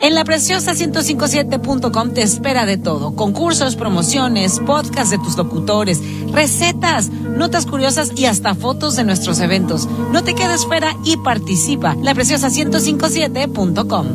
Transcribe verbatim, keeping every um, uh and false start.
En la preciosa ciento cincuenta y siete punto com te espera de todo. Concursos, promociones, podcasts de tus locutores, recetas, notas curiosas y hasta fotos de nuestros eventos. No te quedes fuera y participa. La preciosa ciento cincuenta y siete punto com.